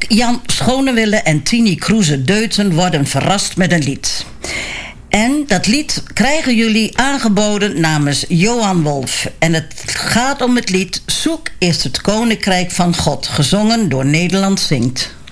Jan Schonewille en Tini Kroeze-Deuten worden verrast met een lied. En dat lied krijgen jullie aangeboden namens Johan Wolf. En het gaat om het lied Zoek is het Koninkrijk van God, gezongen door Nederland Zingt.